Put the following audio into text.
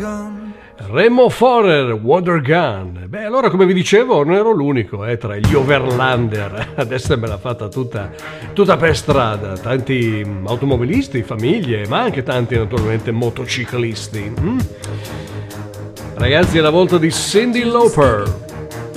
Remo Forer, Water Gun. Beh, allora, come vi dicevo, non ero l'unico tra gli overlander adesso me l'ha fatta tutta per strada. Tanti automobilisti, famiglie, ma anche tanti naturalmente motociclisti. Ragazzi, è la volta di Cyndi Lauper.